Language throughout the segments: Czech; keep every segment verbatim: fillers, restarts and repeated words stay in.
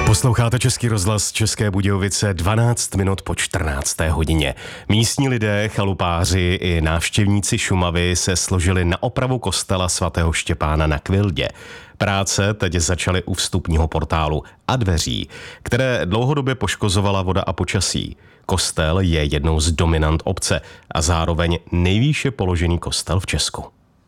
Posloucháte Český rozhlas České Budějovice dvanáct minut po čtrnácté hodině. Místní lidé, chalupáři i návštěvníci Šumavy se složili na opravu kostela svatého Štěpána na Kvildě. Práce teď začaly u vstupního portálu a dveří, které dlouhodobě poškozovala voda a počasí. Kostel je jednou z dominant obce a zároveň nejvýše položený kostel v Česku.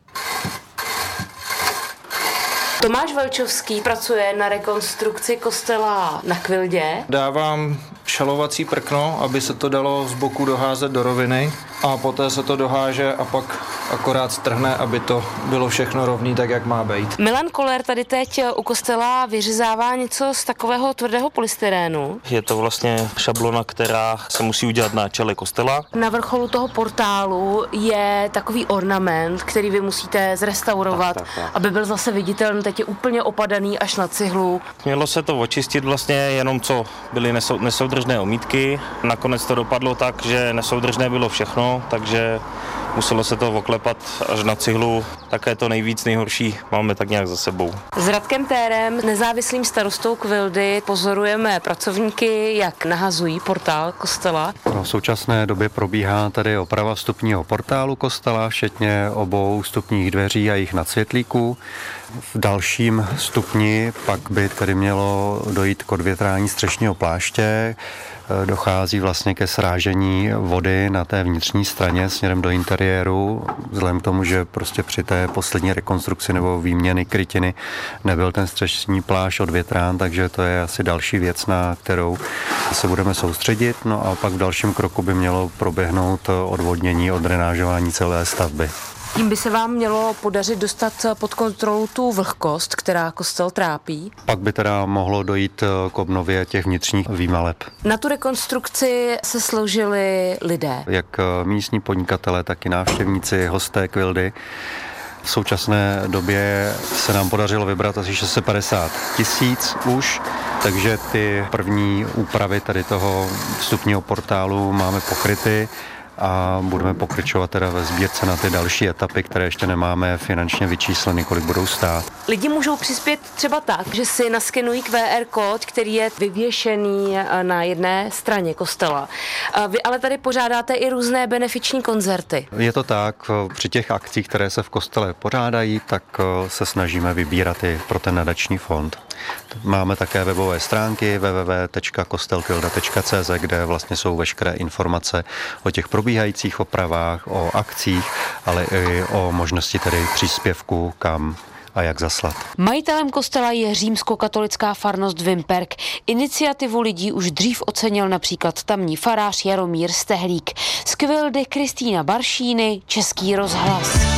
Tomáš Velčovský pracuje na rekonstrukci kostela na Kvildě. Dávám šalovací prkno, aby se to dalo z boku doházet do roviny a poté se to doháže a pak akorát strhne, aby to bylo všechno rovný, tak jak má být. Milan Koller tady teď u kostela vyřezává něco z takového tvrdého polystyrénu. Je to vlastně šablona, která se musí udělat na čele kostela. Na vrcholu toho portálu je takový ornament, který vy musíte zrestaurovat, tak, tak, tak. aby byl zase viditelný. Teď je úplně opadaný až na cihlu. Mělo se to očistit vlastně jenom, co byly nesou, nesoudržné omítky. Nakonec to dopadlo tak, že nesoudržné bylo všechno, takže muselo se to oklepat až na cihlu. Také to nejvíc nejhorší máme tak nějak za sebou. S Radkem Térem, nezávislým starostou Kvildy, pozorujeme pracovníky, jak nahazují portál kostela. V současné době probíhá tady oprava vstupního portálu kostela, včetně obou vstupních dveří a jejich nadsvětlíků. V dalším stupni pak by tedy mělo dojít k odvětrání střešního pláště. Dochází vlastně ke srážení vody na té vnitřní straně směrem do interiéru, vzhledem k tomu, že prostě při té poslední rekonstrukci nebo výměny krytiny nebyl ten střešní plášť odvětrán, takže to je asi další věc, na kterou se budeme soustředit. No a pak v dalším kroku by mělo proběhnout odvodnění, odrenážování celé stavby. Tím by se vám mělo podařit dostat pod kontrolu tu vlhkost, která kostel trápí. Pak by teda mohlo dojít k obnově těch vnitřních výmaleb. Na tu rekonstrukci se složili lidé. Jak místní podnikatelé, tak i návštěvníci, hosté Kvildy. V současné době se nám podařilo vybrat asi šest set padesát tisíc už, takže ty první úpravy tady toho vstupního portálu máme pokryty. A budeme pokračovat teda ve sbírce na ty další etapy, které ještě nemáme finančně vyčísleny, kolik budou stát. Lidi můžou přispět třeba tak, že si naskenují Q R kód, který je vyvěšený na jedné straně kostela. Vy ale tady pořádáte i různé benefiční koncerty. Je to tak, při těch akcích, které se v kostele pořádají, tak se snažíme vybírat i pro ten nadační fond. Máme také webové stránky w w w tečka kostelkvilda tečka c z, kde vlastně jsou veškeré informace o těch probíhajících opravách, o akcích, ale i o možnosti tedy příspěvku, kam a jak zaslat. Majitelem kostela je římskokatolická farnost Vimperk. Iniciativu lidí už dřív ocenil například tamní farář Jaromír Stehlík. Z Kvildy Kristýna Baršíny, Český rozhlas.